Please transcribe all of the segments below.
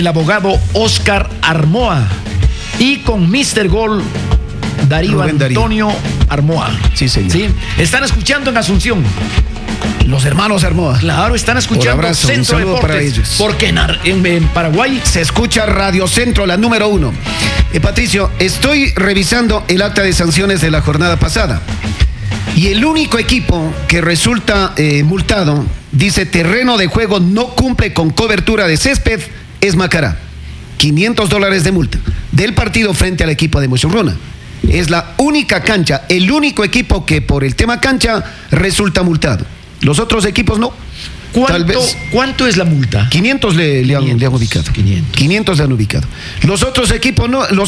el abogado Oscar Armoa y con Mr. Gol Darío Rubén Antonio Armoa. Sí, señor. ¿Sí? Están escuchando en Asunción. Los hermanos Armoa. Claro, están escuchando abrazo, Centro un saludo Deportes, para ellos. porque en Paraguay Se escucha Radio Centro, la número 1. Patricio, estoy revisando el acta de sanciones de la jornada pasada. Y el único equipo que resulta multado, dice terreno de juego no cumple con cobertura de césped, es Macará. $500 de multa del partido frente al equipo de Mochurruna. Es la única cancha, el único equipo que por el tema cancha resulta multado. Los otros equipos no. Tal vez ¿Cuánto es la multa? 500 le han ubicado. 500 le han ubicado. Los otros equipos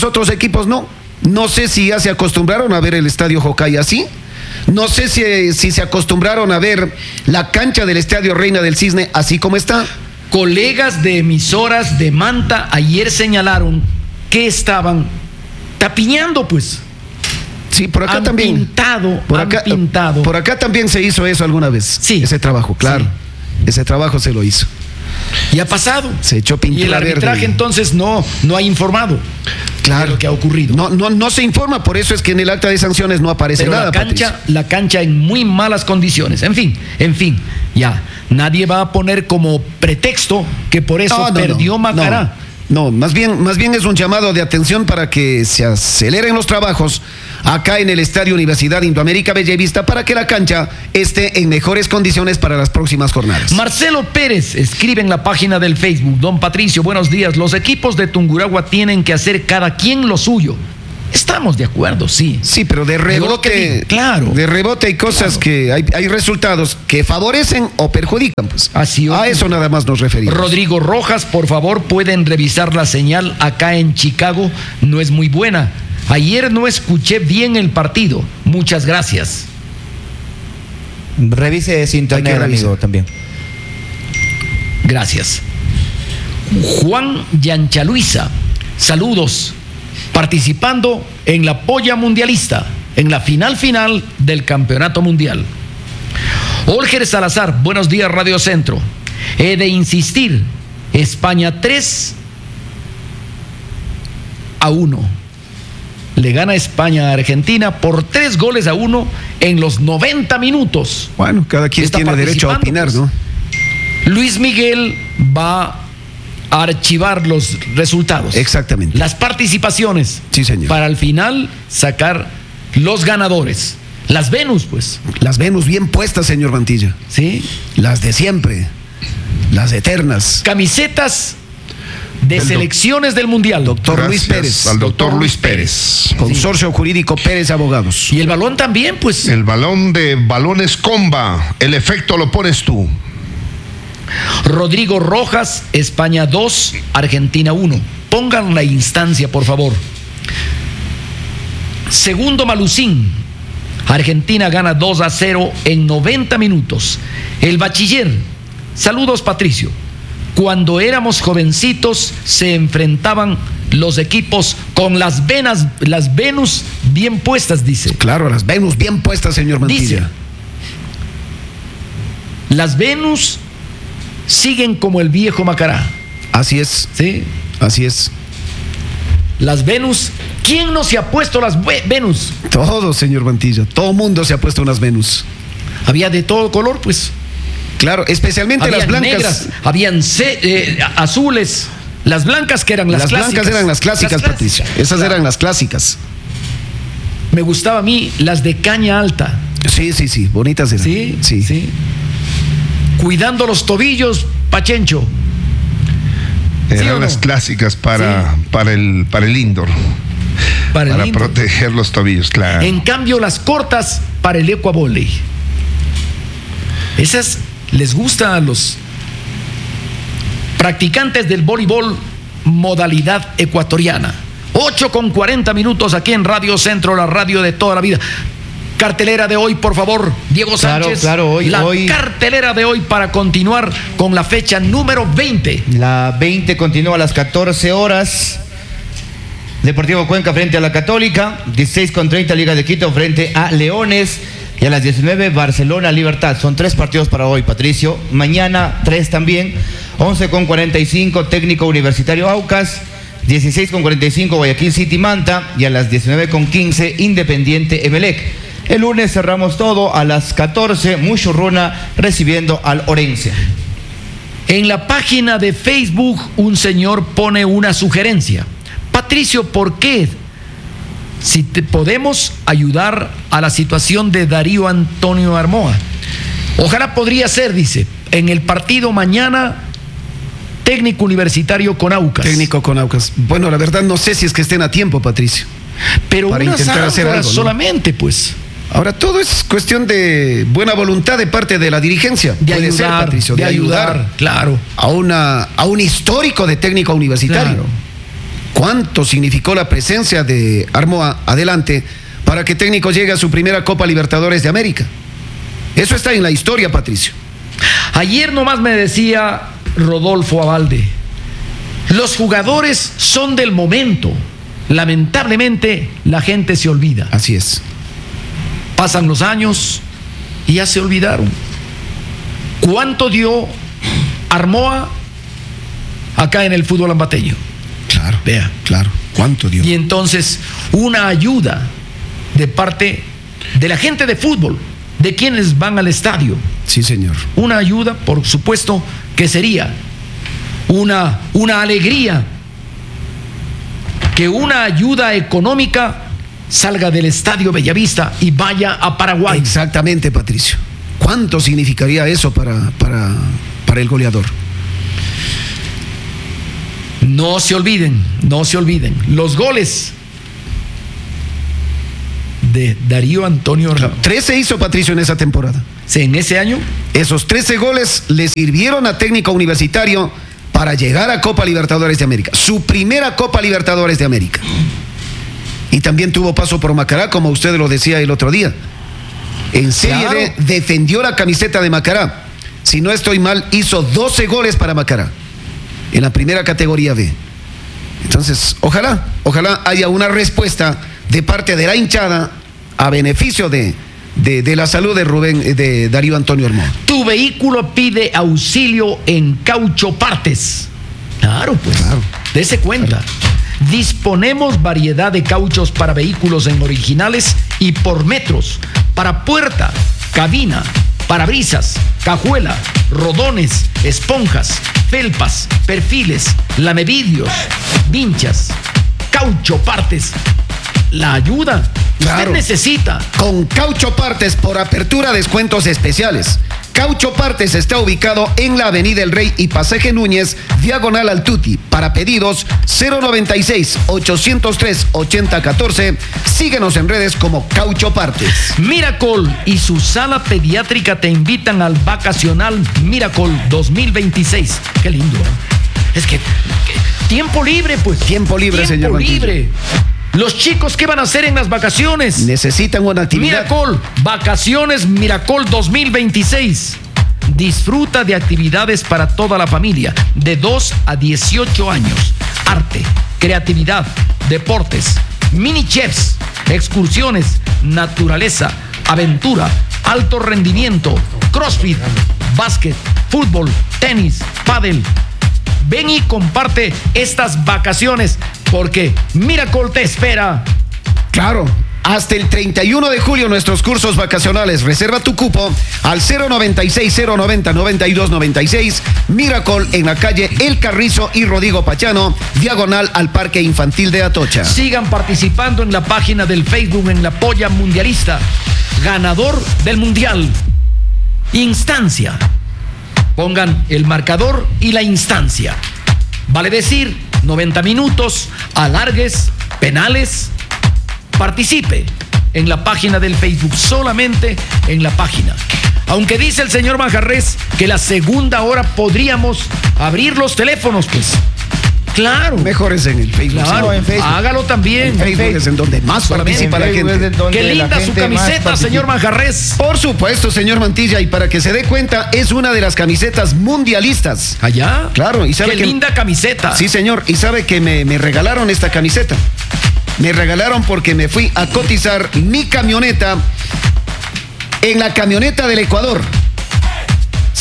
no. No sé si ya se acostumbraron a ver el estadio Jocay así. No sé si se acostumbraron a ver la cancha del estadio Reina del Cisne así como está. Colegas de emisoras de Manta ayer señalaron que estaban tapiñando, pues. Sí, por acá han también. Pintado. Por acá también se hizo eso alguna vez. Sí. Ese trabajo, claro. Sí. Ese trabajo se lo hizo. Y ha pasado. Se echó pintura verde. Y el arbitraje verde. Entonces no ha informado. Claro. De lo que ha ocurrido. No se informa, por eso es que en el acta de sanciones no aparece nada. La cancha en muy malas condiciones. En fin, ya. Nadie va a poner como pretexto que por eso perdió Macará. No, más bien es un llamado de atención para que se aceleren los trabajos acá en el Estadio Universidad Indoamérica Bellavista para que la cancha esté en mejores condiciones para las próximas jornadas. Marcelo Pérez escribe en la página del Facebook: Don Patricio, buenos días. Los equipos de Tungurahua tienen que hacer cada quien lo suyo. Estamos de acuerdo, sí. Sí, pero de rebote, claro. De rebote hay cosas que hay resultados que favorecen o perjudican, pues. Así a eso nada más nos referimos. Rodrigo Rojas, por favor, pueden revisar la señal acá en Chicago, no es muy buena. Ayer no escuché bien el partido. Muchas gracias. Revise su internet, amigo, también. Gracias. Juan Yanchaluisa, saludos. Participando en la polla mundialista, en la final del campeonato mundial. Olger Salazar, buenos días Radio Centro. He de insistir, España 3-1. Le gana España a Argentina por 3-1 en los 90 minutos. Bueno, cada quien tiene derecho a opinar, pues, ¿no? Luis Miguel va a archivar los resultados. Exactamente. Las participaciones. Sí, señor. Para al final sacar los ganadores. Las Venus, pues. Las Venus bien puestas, señor Mantilla. Sí. Las de siempre. Las eternas. Camisetas de selecciones del Mundial. Doctor Luis Pérez. Al doctor Luis Pérez. Consorcio Jurídico Pérez Abogados. Y el balón también, pues. El balón de Balones Comba. El efecto lo pones tú. Rodrigo Rojas, España 2, Argentina 1. Pongan la instancia, por favor. Segundo Malucín, Argentina gana 2-0 en 90 minutos. El Bachiller, saludos Patricio. Cuando éramos jovencitos se enfrentaban los equipos con las Venus bien puestas, dice. Claro, las Venus bien puestas, señor Mantilla. Dice, las Venus siguen como el viejo Macará. Así es. Sí. Así es. Las Venus. ¿Quién no se ha puesto las Venus? Todo, señor Mantilla. Todo mundo se ha puesto unas Venus. Había de todo color, pues. Claro, especialmente habían las blancas. Negras, habían azules. Las blancas que eran las clásicas. Las blancas eran las clásicas, Patricio. Esas eran las clásicas. Me gustaba a mí las de caña alta. Sí. Bonitas eran. Sí. Cuidando los tobillos, Pachencho. Eran las clásicas para el indoor. Para proteger los tobillos, claro. En cambio, las cortas para el ecuavolley. Esas les gustan a los practicantes del voleibol modalidad ecuatoriana. 8:40 aquí en Radio Centro, la radio de toda la vida. Cartelera de hoy, por favor, Diego Sánchez. Claro, hoy. Cartelera de hoy para continuar con la fecha número 20. La 20 continúa a las 14 horas. Deportivo Cuenca frente a la Católica. 16:30 Liga de Quito frente a Leones. Y a las 19 Barcelona Libertad. Son 3 partidos para hoy, Patricio. Mañana 3 también. 11:45 Técnico Universitario Aucas, 16:45 Guayaquil City Manta y a las 19:15 Independiente Emelec. El lunes cerramos todo a las 14, Mushurruna recibiendo al Orense. En la página de Facebook un señor pone una sugerencia. Patricio, ¿por qué? Si te podemos ayudar a la situación de Darío Antonio Armoa. Ojalá podría ser, dice, en el partido mañana, Técnico Universitario con Aucas. Técnico con Aucas. Bueno, la verdad no sé si es que estén a tiempo, Patricio. Pero para unas intentar hacer horas algo, ¿no? solamente, pues. Ahora todo es cuestión de buena voluntad de parte de la dirigencia. De Puede ser, ayudar, Patricio, de ayudar, claro. a un histórico de técnico universitario. Claro. ¿Cuánto significó la presencia de Armoa adelante para que Técnico llegue a su primera Copa Libertadores de América? Eso está en la historia, Patricio. Ayer nomás me decía Rodolfo Abalde, los jugadores son del momento. Lamentablemente la gente se olvida. Así es. Pasan los años y ya se olvidaron. ¿Cuánto dio Armoa acá en el fútbol ambateño? Claro, Vea. claro. ¿Cuánto dio? Y entonces una ayuda de parte de la gente de fútbol, de quienes van al estadio. Sí, señor. Una ayuda, por supuesto, que sería una alegría, que una ayuda económica salga del Estadio Bellavista y vaya a Paraguay. Exactamente, Patricio. ¿Cuánto significaría eso para el goleador? No se olviden, los goles de Darío Antonio Armoa. 13 hizo Patricio en esa temporada. Sí, en ese año. Esos 13 goles le sirvieron a Técnico Universitario para llegar a Copa Libertadores de América. Su primera Copa Libertadores de América. Y también tuvo paso por Macará, como usted lo decía el otro día. En Serie Claro. D defendió la camiseta de Macará. Si no estoy mal, hizo 12 goles para Macará en la primera categoría B. Entonces, ojalá haya una respuesta de parte de la hinchada a beneficio de la salud de Darío Antonio Armoa. Tu vehículo pide auxilio en Caucho Partes. Claro, pues. Claro. Dese cuenta. Disponemos variedad de cauchos para vehículos en originales y por metros, para puerta, cabina, parabrisas, cajuela, rodones, esponjas, felpas, perfiles, lamevidrios, vinchas. Caucho Partes. La ayuda que Claro. usted necesita. Con Caucho Partes por apertura descuentos especiales. Caucho Partes está ubicado en la Avenida El Rey y Pasaje Núñez, diagonal al Tuti. Para pedidos 096-803-8014. Síguenos en redes como Caucho Partes. Miracle y su sala pediátrica te invitan al vacacional Miracle 2026. Qué lindo, ¿eh? Es que tiempo libre, pues. Tiempo libre, señor Tiempo Mantilla. libre. Los chicos, ¿qué van a hacer en las vacaciones? Necesitan una actividad. Miracle, vacaciones Miracle 2026. Disfruta de actividades para toda la familia, de 2 a 18 años. Arte, creatividad, deportes, mini chefs, excursiones, naturaleza, aventura, alto rendimiento, crossfit, básquet, fútbol, tenis, pádel. Ven y comparte estas vacaciones porque Miracle te espera. Claro. Hasta el 31 de julio nuestros cursos vacacionales. Reserva tu cupo al 096-090-9296. Miracle en la calle El Carrizo y Rodrigo Pachano, diagonal al Parque Infantil de Atocha. Sigan participando en la página del Facebook en la Polla Mundialista. Ganador del Mundial. Instancia. Pongan el marcador y la instancia. Vale decir, 90 minutos, alargues, penales. Participe en la página del Facebook, solamente en la página. Aunque dice el señor Manjarres que la segunda hora podríamos abrir los teléfonos, pues. Claro. Mejor es en el Facebook. Claro, señor. en Facebook. hágalo también. En Facebook es en donde más participa la gente. Qué linda su camiseta, señor Manjarres. Por supuesto, señor Mantilla, y para que se dé cuenta, es una de las camisetas mundialistas. Allá. Claro, y sabe Qué que... linda camiseta. Sí, señor, y sabe que me regalaron esta camiseta. Me regalaron porque me fui a cotizar mi camioneta en la camioneta del Ecuador.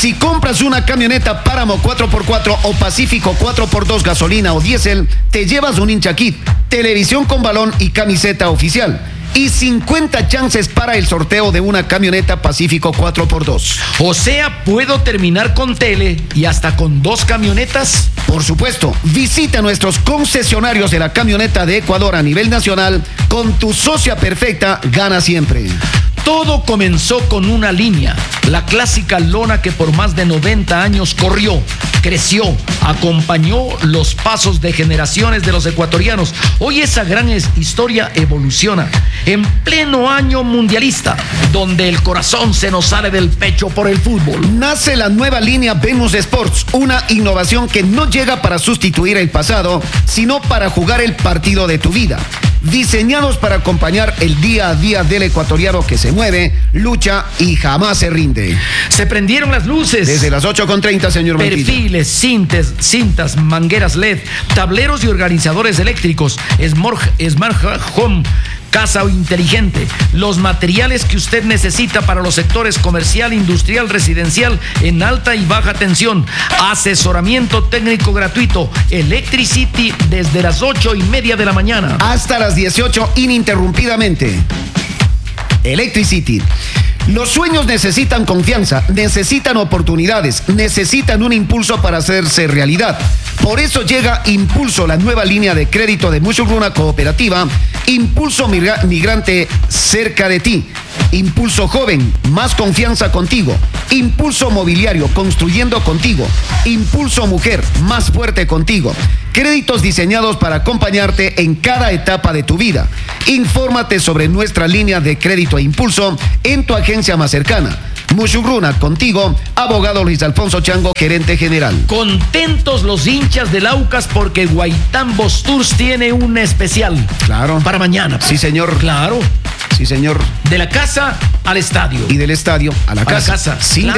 Si compras una camioneta Páramo 4x4 o Pacífico 4x2 gasolina o diésel, te llevas un hincha kit, televisión con balón y camiseta oficial. Y 50 chances para el sorteo de una camioneta Pacífico 4x2. O sea, ¿puedo terminar con tele y hasta con 2 camionetas? Por supuesto, visita nuestros concesionarios de la camioneta de Ecuador a nivel nacional. Con tu socia perfecta, gana siempre. Todo comenzó con una línea, la clásica lona que por más de 90 años corrió, creció, acompañó los pasos de generaciones de los ecuatorianos. Hoy esa gran historia evoluciona en pleno año mundialista, donde el corazón se nos sale del pecho por el fútbol. Nace la nueva línea Venus Sports, una innovación que no llega para sustituir el pasado, sino para jugar el partido de tu vida. Diseñados para acompañar el día a día del ecuatoriano que se mueve, lucha y jamás se rinde. Se prendieron las luces. Desde las 8:30, señor Mantilla. Perfiles, cintas, mangueras LED, tableros y organizadores eléctricos, Smart Home, casa inteligente, los materiales que usted necesita para los sectores comercial, industrial, residencial en alta y baja tensión, asesoramiento técnico gratuito, Electricity desde las 8:30 de la mañana hasta las 18 ininterrumpidamente. Electricity. Los sueños necesitan confianza, necesitan oportunidades, necesitan un impulso para hacerse realidad. Por eso llega Impulso, la nueva línea de crédito de Mushurruna Cooperativa. Impulso Migrante, cerca de ti. Impulso Joven, más confianza contigo. Impulso Mobiliario, construyendo contigo. Impulso Mujer, más fuerte contigo. Créditos diseñados para acompañarte en cada etapa de tu vida. Infórmate sobre nuestra línea de crédito e impulso en tu agencia más cercana. Mushurruna, contigo, abogado Luis Alfonso Chango, gerente general. Contentos los hinchas del Aucas porque Guaitán Tours tiene un especial. Claro. Para mañana. Sí, señor. Claro. Sí, señor. De la casa al estadio. Y del estadio a la casa. Sin Claro.